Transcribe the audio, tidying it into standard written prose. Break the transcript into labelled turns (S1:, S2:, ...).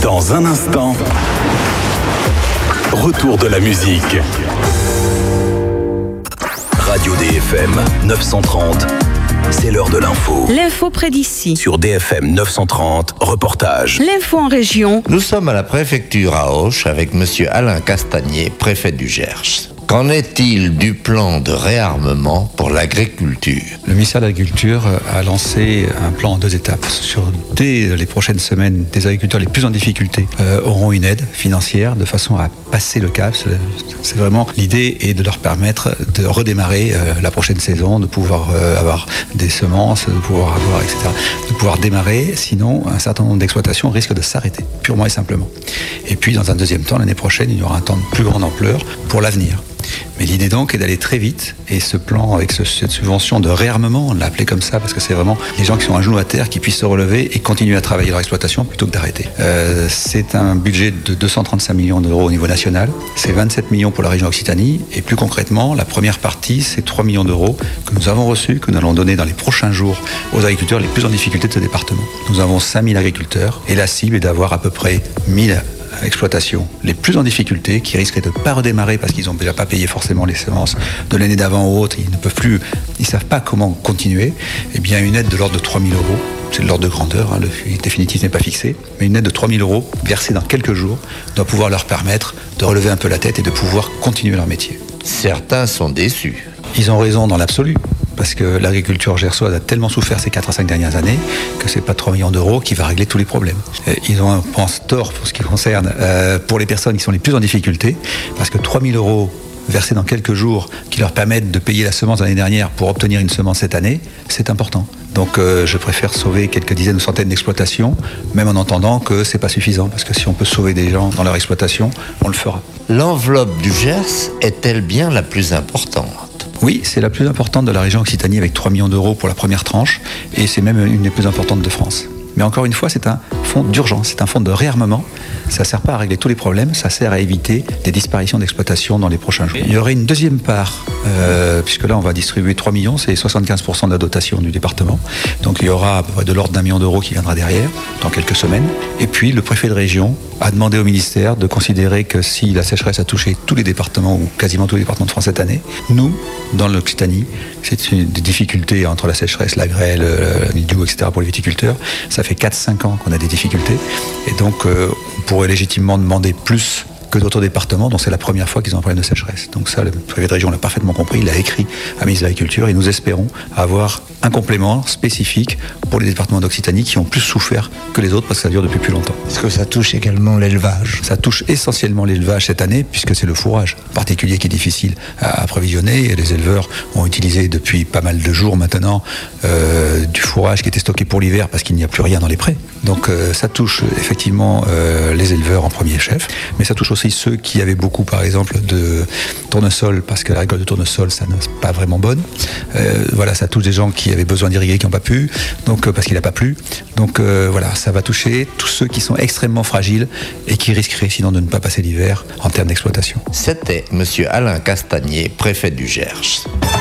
S1: Dans un instant, retour de la musique. Radio DFM 930, c'est l'heure de l'info.
S2: L'info près d'ici.
S1: Sur DFM 930, reportage.
S2: L'info en région.
S3: Nous sommes à la préfecture à Auch avec monsieur Alain Castagnier, préfet du Gers. Qu'en est-il du plan de réarmement pour l'agriculture ?
S4: Le ministère de l'Agriculture a lancé un plan en 2 étapes. Dès les prochaines semaines, les agriculteurs les plus en difficulté auront une aide financière de façon à passer le cap. C'est vraiment l'idée est de leur permettre de redémarrer la prochaine saison, de pouvoir avoir des semences, de pouvoir avoir, etc. De pouvoir démarrer, sinon un certain nombre d'exploitations risquent de s'arrêter, purement et simplement. Et puis dans un deuxième temps, l'année prochaine, il y aura un temps de plus grande ampleur pour l'avenir. Mais l'idée donc est d'aller très vite, et ce plan avec cette subvention de réarmement, on l'a appelé comme ça parce que c'est vraiment les gens qui sont à genoux à terre qui puissent se relever et continuer à travailler leur exploitation plutôt que d'arrêter. C'est un budget de 235 millions d'euros au niveau national, c'est 27 millions pour la région Occitanie, et plus concrètement, la première partie, c'est 3 millions d'euros que nous avons reçus, que nous allons donner dans les prochains jours aux agriculteurs les plus en difficulté de ce département. Nous avons 5000 agriculteurs, et la cible est d'avoir à peu près 1000 exploitations les plus en difficulté, qui risqueraient de ne pas redémarrer parce qu'ils n'ont déjà pas payé forcément les semences de l'année d'avant ou autre, ils ne peuvent plus, ils ne savent pas comment continuer, eh bien une aide de l'ordre de 3 000 euros, c'est de l'ordre de grandeur, le définitif n'est pas fixé, mais une aide de 3 000 euros versée dans quelques jours doit pouvoir leur permettre de relever un peu la tête et de pouvoir continuer leur métier.
S3: Certains sont déçus.
S4: Ils ont raison dans l'absolu, parce que l'agriculture gersoise a tellement souffert ces 4 à 5 dernières années que c'est pas 3 millions d'euros qui va régler tous les problèmes. Ils ont un pense tort pour ce qui concerne pour les personnes qui sont les plus en difficulté, parce que 3 000 euros versés dans quelques jours qui leur permettent de payer la semence l'année dernière pour obtenir une semence cette année, c'est important. Donc je préfère sauver quelques dizaines ou centaines d'exploitations, même en entendant que c'est pas suffisant, parce que si on peut sauver des gens dans leur exploitation, on le fera.
S3: L'enveloppe du Gers est-elle bien la plus importante ?
S4: Oui, c'est la plus importante de la région Occitanie avec 3 millions d'euros pour la première tranche, et c'est même une des plus importantes de France. Mais encore une fois, c'est un fonds d'urgence, c'est un fonds de réarmement. Ça ne sert pas à régler tous les problèmes, ça sert à éviter des disparitions d'exploitation dans les prochains jours. Il y aurait une deuxième part, puisque là on va distribuer 3 millions, c'est 75% de la dotation du département. Donc il y aura à peu près de l'ordre d'1 million d'euros qui viendra derrière, dans quelques semaines. Et puis le préfet de région a demandé au ministère de considérer que si la sécheresse a touché tous les départements, ou quasiment tous les départements de France cette année, nous, dans l'Occitanie, c'est une des difficultés entre la sécheresse, la grêle, le mildiou, etc. pour les viticulteurs. Ça fait 4-5 ans qu'on a des difficultés. Et donc on pourrait légitimement demander plus que d'autres départements, dont c'est la première fois qu'ils ont un problème de sécheresse. Donc ça, le préfet de région l'a parfaitement compris, il a écrit à la ministre de l'Agriculture, et nous espérons avoir un complément spécifique pour les départements d'Occitanie qui ont plus souffert que les autres parce que ça dure depuis plus longtemps.
S5: Est-ce que ça touche également l'élevage ?
S4: Ça touche essentiellement l'élevage cette année, puisque c'est le fourrage en particulier qui est difficile à approvisionner, et les éleveurs ont utilisé depuis pas mal de jours maintenant du fourrage qui était stocké pour l'hiver parce qu'il n'y a plus rien dans les prés. Donc ça touche effectivement les éleveurs en premier chef, mais ça touche aussi ceux qui avaient beaucoup, par exemple, de tournesol, parce que la récolte de tournesol, ça n'est pas vraiment bonne. Voilà, ça touche des gens qui avaient besoin d'irriguer, qui n'ont pas pu, donc parce qu'il n'a pas plu. Donc voilà, ça va toucher tous ceux qui sont extrêmement fragiles et qui risqueraient sinon de ne pas passer l'hiver en termes d'exploitation.
S3: C'était monsieur Alain Castagnier, préfet du Gers.